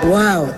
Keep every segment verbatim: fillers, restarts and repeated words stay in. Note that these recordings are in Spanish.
Wow.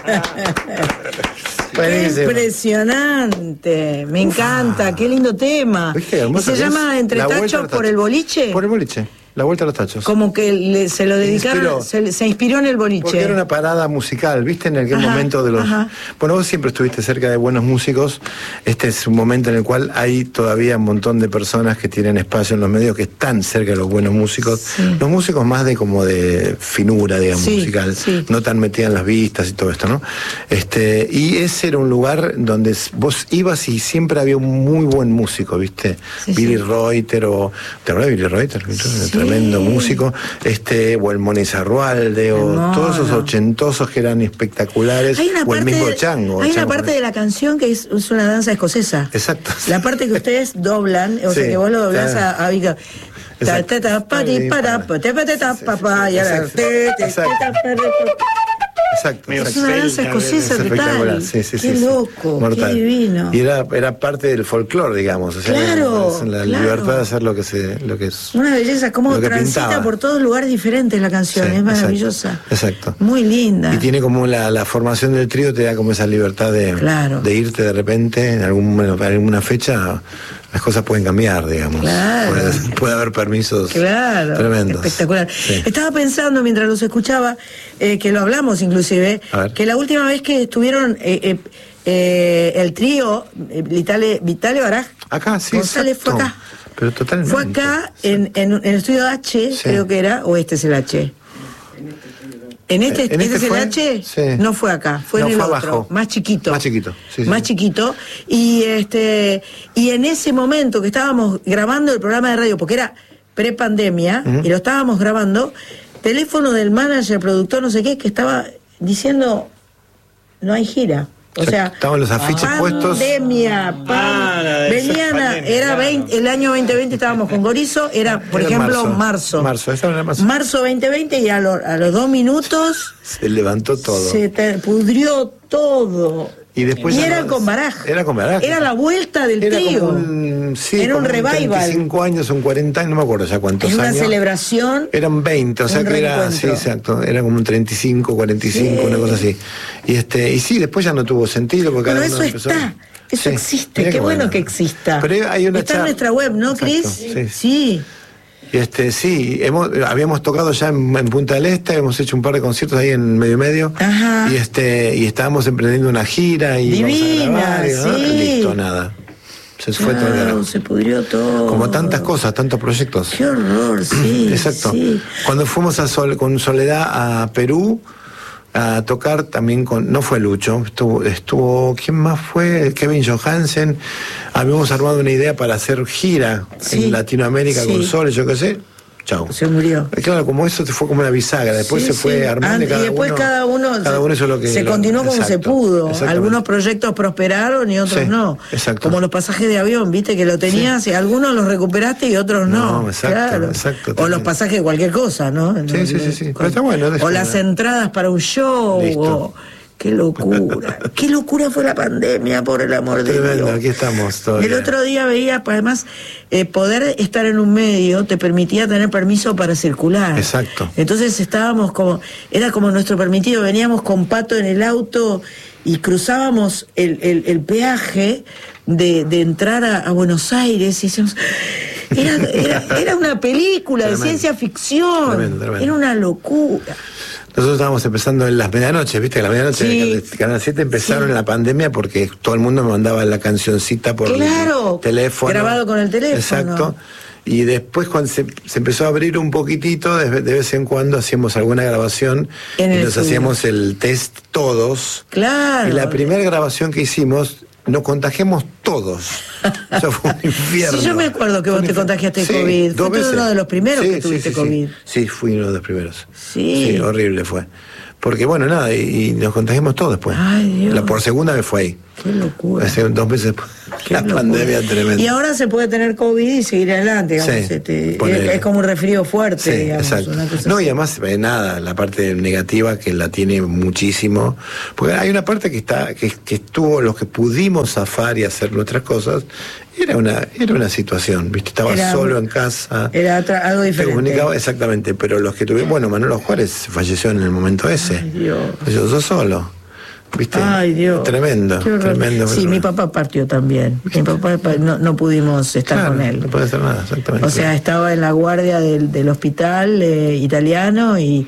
Qué impresionante, me encanta, qué lindo tema. ¿Y se llama Entre Tachos por el boliche? Por el boliche. La Vuelta a los Tachos. Como que le, se lo dedicaron, se, se inspiró en el boliche. Porque era una parada musical, ¿viste? En aquel ajá, momento de los... Ajá. Bueno, vos siempre estuviste cerca de buenos músicos. Este es un momento en el cual hay todavía un montón de personas que tienen espacio en los medios, que están cerca de los buenos músicos. Sí. Los músicos más de como de finura, digamos, sí, musical. Sí. No tan metida en las vistas y todo esto, ¿no? Este, y ese era un lugar donde vos ibas y siempre había un muy buen músico, ¿viste? Sí, Billy sí. Reuter o... ¿Te acuerdas de Billy Reuter? Sí. Tremendo músico, este, o el Moni Zarrualde, o no, todos esos no. ochentosos que eran espectaculares, o el mismo de, Chango. Hay Chango, una parte de la canción que es, es una danza escocesa. Exacto. La parte que ustedes doblan, o sí, sea que vos lo doblás a, a Vika. Exacto. Es una danza escocesa total. Sí, sí, qué sí, loco, mortal. Qué divino. Y era, era parte del folclore, digamos. O sea, claro, la, la claro. libertad de hacer lo que se, lo que es. Una belleza, cómo transita pintaba. Por todos lugares diferentes la canción, sí, es maravillosa. Exacto. Muy linda. Y tiene como la, la formación del trío te da como esa libertad de, claro. de irte de repente en algún, en alguna fecha. Las cosas pueden cambiar, digamos. Claro. Puede, puede haber permisos claro. tremendos. Espectacular. Sí. Estaba pensando mientras los escuchaba, eh, que lo hablamos inclusive, que la última vez que estuvieron eh, eh, eh, el trío, eh, Vitale, Vitale Baraj, acá, sí, González exacto. fue acá. Pero totalmente. Fue acá, en, en, en el estudio H, sí. creo que era, o este es el H. En este, ¿En este, este es el H, sí. no fue acá, fue no, en el fue otro, abajo. más chiquito. Más chiquito, sí, sí. Más chiquito. Y este, y en ese momento que estábamos grabando el programa de radio, porque era pre-pandemia, uh-huh. y lo estábamos grabando, teléfono del manager, productor, no sé qué, que estaba diciendo, no hay gira. O sea, estaban los afiches pandemia, puestos. Pandemia, ah, venían a, era veinte, el año veinte veinte estábamos con Gorizo, era por era ejemplo marzo. Marzo, marzo, era marzo. Marzo veinte veinte y a, lo, a los dos minutos se levantó todo. Se te pudrió todo. Y después y era no, con Baraj. Era con Baraj. Era la vuelta del era trío. Como un, sí, era como un revival. treinta y cinco años, un cuarenta años, no me acuerdo ya cuántos era años. Una celebración. Eran veinte, o sea que era, sí, exacto, era como un treinta y cinco, cuarenta y cinco, sí. una cosa así. Y este, y sí, después ya no tuvo sentido porque bueno, cada uno eso empezó. Está. Eso sí, existe, qué, qué bueno, bueno que exista. Pero hay una está char... en nuestra web, ¿no, Cris? Sí. sí. sí. Este, sí, hemos, habíamos tocado ya en, en Punta del Este, hemos hecho un par de conciertos ahí en medio y medio. Ajá. Y este, y estábamos emprendiendo una gira y divina, vamos a grabar, y, ¿no? sí. Listo, nada. Se fue claro, todo el verano. Se pudrió todo. Como tantas cosas, tantos proyectos. Qué horror, sí. Exacto. Sí. Cuando fuimos a Sol, con Soledad a Perú a tocar también con, no fue Lucho, estuvo, estuvo, ¿quién más fue? Kevin Johansen. Habíamos armado una idea para hacer gira sí. en Latinoamérica sí. con Sol, yo qué sé. Chau. Se murió. Claro, como eso fue como una bisagra, después sí, se fue sí. armando. Y después uno, cada uno, cada uno hizo lo que se lo, continuó como exacto, se pudo. Algunos proyectos prosperaron y otros sí, no. Exacto. Como los pasajes de avión, viste que lo tenías sí. y algunos los recuperaste y otros no. No, exacto, claro. exacto. O los pasajes de cualquier cosa, ¿no? Sí, no, sí, sí, sí. Pero está bueno. O las entradas para un show. O, qué locura. Qué locura fue la pandemia, por el amor de Tremendo, Dios. Aquí estamos todavía. El otro día veía, además, eh, poder estar en un medio te permitía tener permiso para circular. Exacto. Entonces estábamos como, era como nuestro permitido, veníamos con Pato en el auto y cruzábamos el, el, el peaje de, de entrar a, a Buenos Aires y decíamos, era, era, era una película tremendo. De ciencia ficción. Tremendo, tremendo. Era una locura. Nosotros estábamos empezando en las medianoches, ¿viste? Las medianoches sí. de Canal siete empezaron sí. en la pandemia porque todo el mundo me mandaba la cancioncita por claro, el teléfono. Grabado con el teléfono. Exacto. Y después cuando se, se empezó a abrir un poquitito, de, de vez en cuando hacíamos alguna grabación en y nos estudio. Hacíamos el test todos. Claro. Y la primera grabación que hicimos, nos contagiamos todos. Eso fue un infierno. Sí, yo me acuerdo que vos te contagiaste sí, COVID. Dos Fue veces. uno de los primeros sí, que tuviste sí, sí, COVID. Sí. sí, fui uno de los primeros. Sí. Sí, horrible fue. Porque bueno, nada, y, y nos contagiamos todos después. Ay, Dios. La por segunda vez fue ahí. Qué locura. Hace dos meses después. Qué la locura. Pandemia tremenda. Y ahora se puede tener COVID y seguir adelante, digamos, Sí, este, ponele. es como un resfrío fuerte, Sí, digamos. exacto. Una cosa No, así. y además, eh, nada, la parte negativa que la tiene muchísimo. Porque hay una parte que está, que, que estuvo, los que pudimos zafar y hacer nuestras cosas, era una, era una situación, ¿viste? Estaba Era- solo en casa. Era otra- algo Te diferente. comunicaba, exactamente, pero los que tuvieron, bueno, Manolo Juárez falleció en el momento ese. Ay, Dios. Falleció yo solo. ¿Viste? Ay, Dios. Tremendo, Qué horror. tremendo. Sí, mi papá partió también. Mi papá pa- no, no pudimos estar Claro, con él. no puede hacer nada, exactamente. O sea, estaba en la guardia del, del hospital eh, italiano y,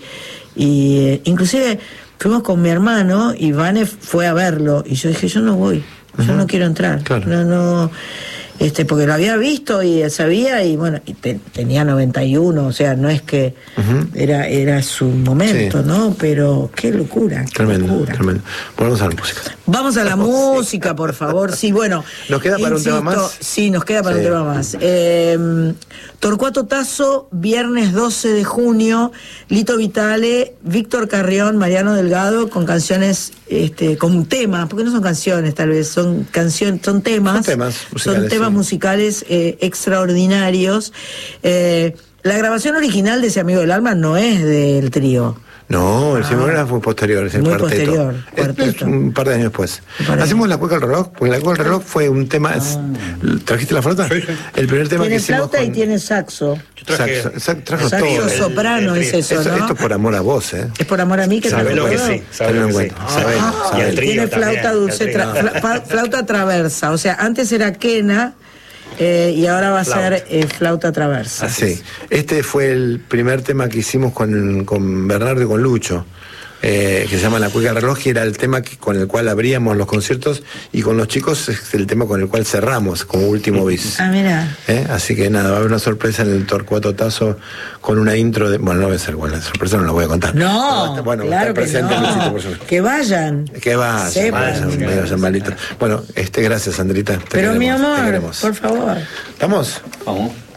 y eh, inclusive fuimos con mi hermano y Vane fue a verlo y yo dije, yo no voy, yo Ujú. no quiero entrar. Claro. No, no, este, porque lo había visto y sabía y bueno, y te- tenía noventa y uno, o sea, no es que Ujú. era, era su momento, Sí. ¿no? Pero qué locura, qué Tremendo, locura. tremendo. Volvemos a la música. Vamos a la música, por favor. Sí, bueno. ¿Nos queda para un tema más? Sí, nos queda para Sí. un tema más. Eh, Torcuato Tasso, viernes doce de junio. Lito Vitale, Víctor Carrión, Mariano Delgado, con canciones, este, con temas, porque no son canciones, tal vez, son canciones, son temas. Son temas musicales, Son temas sí. musicales eh, extraordinarios. Eh, la grabación original de Ese Amigo del Alma no es del trío. No, el Simón fue posterior, es el Muy cuarteto. posterior, Es- cuarteto. Es un par de años después. Un par de Hacemos años. la cueca al reloj, porque la cueca al reloj fue un tema. es- ¿Trajiste la flauta? Sí, sí. El primer tema Tiene que hicimos. flauta y con- tiene saxo. Yo traje- Saxo, saxo, trajo Saxo todo. soprano el- es el- eso, Esto, ¿no? esto por amor a vos, ¿eh? Es por amor a mí que te Sabelo lo que puedo. sí, Tenlo sabelo en que sí. cuenta, sabelo, Ah, sabelo. Y el trío tiene también, flauta el dulce, trío. tra- fla- fa- flauta traversa. O sea, antes era quena eh, y ahora va a Flauta. ser eh, flauta traversa. Sí, este fue el primer tema que hicimos con, con Bernardo y con Lucho, eh, que se llama La Cueca del Reloj, que era el tema que, con el cual abríamos los conciertos, y con los chicos es el tema con el cual cerramos como último bis. Ah, mira. ¿Eh? Así que nada, va a haber una sorpresa en el Torcuato Tasso con una intro de. Bueno, no va a ser igual, la sorpresa no la voy a contar. No, Pero, bueno, claro está que presente no. Luchito, por supuesto. Que vayan. Que vayan, Sepan. vayan, vayan, malitos. Bueno, este, gracias, Sandrita. Te Pero mi queremos, te amor, queremos. por favor. ¿Estamos? Vamos.